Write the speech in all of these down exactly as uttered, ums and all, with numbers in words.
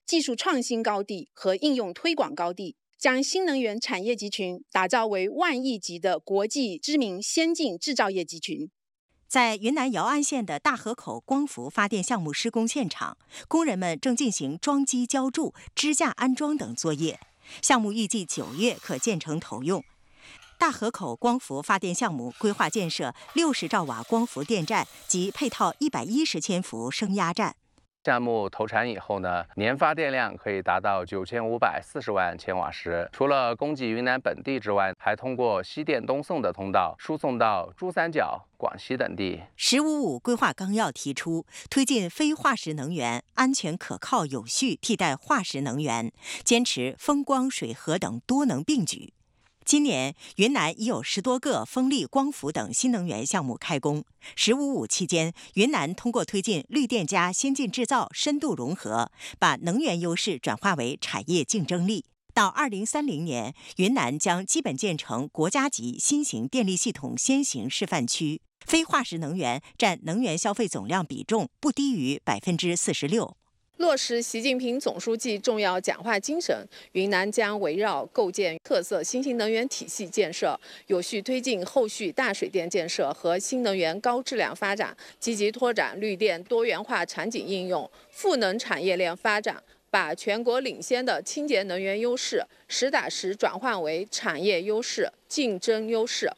技术创新高地和应用推广高地，将新能源产业集群打造为万亿级的国际知名先进制造业集群。 在云南瑶安县的大河口光伏发电项目施工现场，工人们正进行装机浇筑、支架安装等作业。项目预计九月可建成投用。大河口光伏发电项目规划建设六十兆瓦光伏电站及配套一百一十千伏升压站。 项目投产以后呢，年发电量可以达到九千五百四十万千瓦时。除了供给云南本地之外，还通过西电东送的通道输送到珠三角、广西等地。 十五五规划纲要提出，推进非化石能源安全可靠有序替代化石能源，坚持风光水核等多能并举。今年，云南已有十多个风力、光伏等新能源项目开工。十五五期间，云南通过推进绿电加先进制造深度融合，把能源优势转化为产业竞争力。到二零三零年，云南将基本建成国家级新型电力系统先行示范区，非化石能源占能源消费总量比重不低于百分之四十六。 落实习近平总书记重要讲话精神，云南将围绕构建特色新兴能源体系建设，有序推进后续大水电建设和新能源高质量发展，积极拓展绿电多元化场景应用，赋能产业链发展，把全国领先的清洁能源优势实打实转换为产业优势、竞争优势。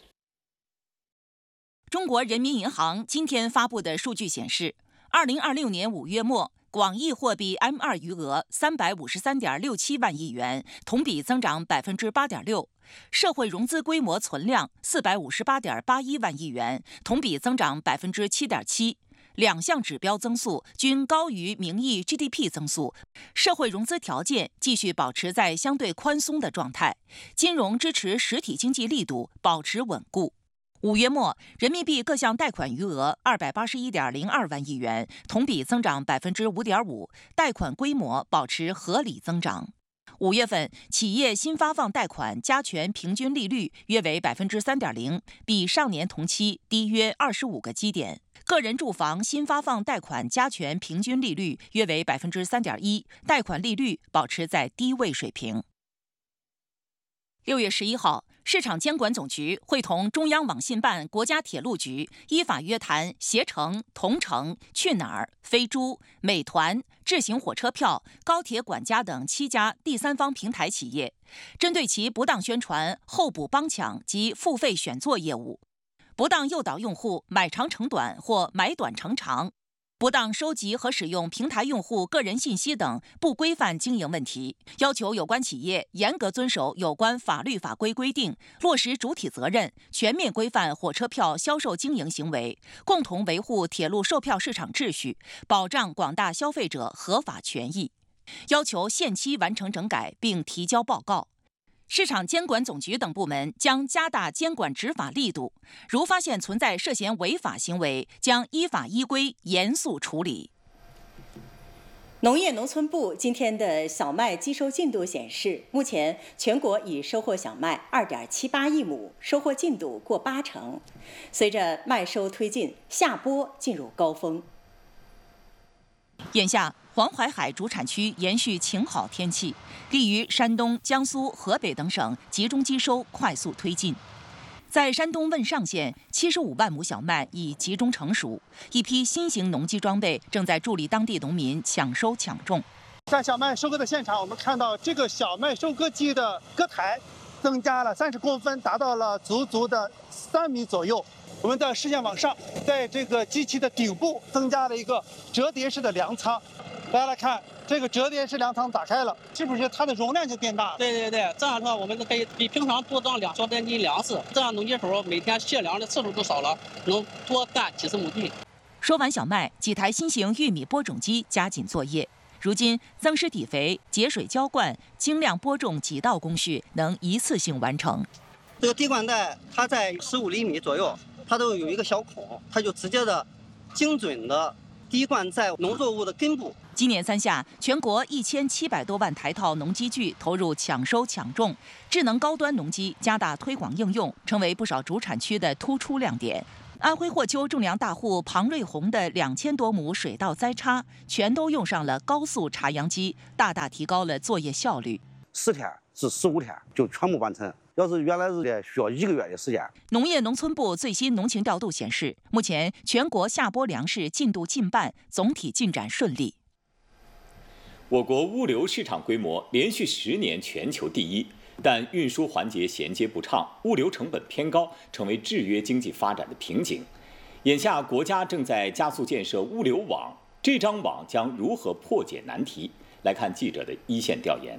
中国人民银行今天发布的数据显示，二零二六年五月末，广义货币 M 二 余额三百五十三点六七万亿元，同比增长百分之八点六；社会融资规模存量四百五十八点八一万亿元，同比增长百分之七点七。两项指标增速均高于名义 G D P 增速，社会融资条件继续保持在相对宽松的状态，金融支持实体经济力度保持稳固。五月末，人民币各项贷款余额二百八十一点零二万亿元，同比增长百分之五点五，贷款规模保持合理增长。五月份，企业新发放贷款加权平均利率约为百分之三点零，比上年同期低约二十五个基点。个人住房新发放贷款加权平均利率约为百分之三点一，贷款利率保持在低位水平。六月十一号，市场监管总局会同中央网信办、国家铁路局依法约谈携程、同程、去哪儿、飞猪、美团、智行火车票、高铁管家等七家第三方平台企业，针对其不当宣传、候补帮抢及付费选座业务，不当诱导用户买长乘短或买短乘长，不当收集和使用平台用户个人信息等不规范经营问题，要求有关企业严格遵守有关法律法规规定，落实主体责任，全面规范火车票销售经营行为，共同维护铁路售票市场秩序，保障广大消费者合法权益。要求限期完成整改并提交报告。市场监管总局等部门将加大监管执法力度，如发现存在涉嫌违法行为，将依法依规严肃处理。 农业农村部今天的小麦机收进度显示，目前全国已收获小麦 二点七八亿亩，收获进度过八成。随着麦收推进，夏播进入高峰。 眼下，黄淮海主产区延续晴好天气，利于山东、江苏、河北等省集中机收快速推进。在山东汶上县，七十五万亩小麦已集中成熟，一批新型农机装备正在助力当地农民抢收抢种。 在小麦收割的现场，我们看到这个小麦收割机的割台增加了三十公分，达到了足足的三米左右。我们的视线往上，在这个机器的顶部增加了一个折叠式的粮仓。大家来看，这个折叠式粮仓打开了，是不是它的容量就变大了？ 对对对，这样的话我们就可以比平常多装两小点斤粮食，这样农机手每天卸粮的次数就少了，能多干几十亩地。 收完小麦，几台新型玉米播种机加紧作业。如今，增施底肥、节水浇灌、精量播种几道工序能一次性完成。 这个滴灌带它在十五厘米左右，它都有一个小孔，它就直接的、精准的滴灌在农作物的根部。 今年三夏，全国一千七百多万台套农机具投入抢收抢种，智能高端农机加大推广应用，成为不少主产区的突出亮点。 安徽霍州种粮大户庞瑞红的两千多亩水稻栽插，全都用上了高速插秧机，大大提高了作业效率。 十天至十五天就全部完成，要是原来是的需要一个月的时间。 农业农村部最新农情调度显示，目前全国下播粮食进度近半，总体进展顺利。 我国物流市场规模连续十年全球第一，但运输环节衔接不畅，物流成本偏高，成为制约经济发展的瓶颈。眼下，国家正在加速建设物流网，这张网将如何破解难题？来看记者的一线调研。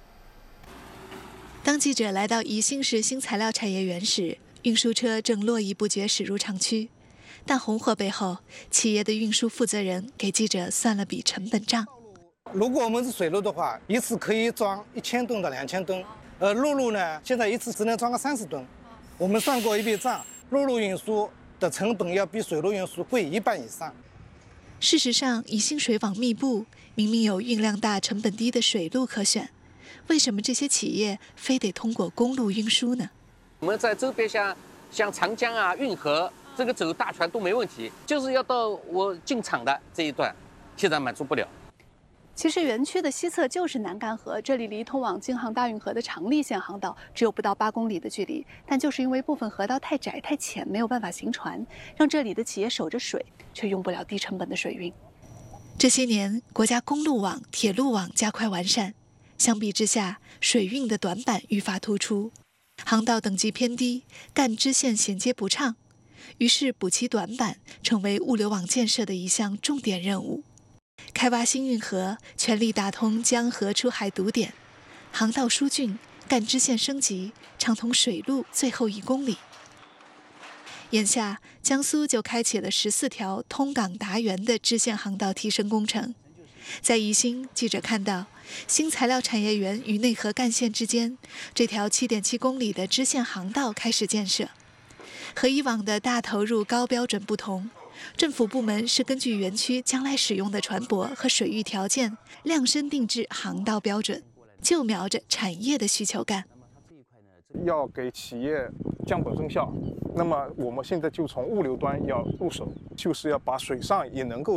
当记者来到宜兴市新材料产业园时，运输车正络绎不绝驶入厂区。但红货背后，企业的运输负责人给记者算了笔成本账。 如果我们是水路的话，一次可以装一千吨到两千吨，而陆路呢，现在一次只能装个三十吨。我们算过一笔账，陆路运输的成本要比水路运输贵一半以上。 事实上，宜兴水网密布，明明有运量大、成本低的水路可选。为什么这些企业非得通过公路运输呢？ 我们在周边像像长江啊、运河，这个走大船都没问题，就是要到我进厂的这一段，现在满足不了。 其实园区的西侧就是南干河，这里离通往京杭大运河的长利线航道只有不到八公里的距离，但就是因为部分河道太窄太浅，没有办法行船，让这里的企业守着水，却用不了低成本的水运。 这些年，国家公路网、铁路网加快完善。相比之下，水运的短板愈发突出，航道等级偏低，干支线衔接不畅，于是补齐短板成为物流网建设的一项重点任务。开挖新运河，全力打通江河出海堵点，航道疏浚，干支线升级，畅通水路最后一公里。眼下，江苏就开启了十四条通港达源的支线航道提升工程。在宜兴，记者看到新材料产业园与内河干线之间，这条 七点七公里的支线航道开始建设。和以往的大投入高标准不同，政府部门是根据园区将来使用的船舶和水域条件，量身定制航道标准，就瞄着产业的需求干。 要给企业降本增效，那么我们现在就从物流端要入手，就是要把水上也能够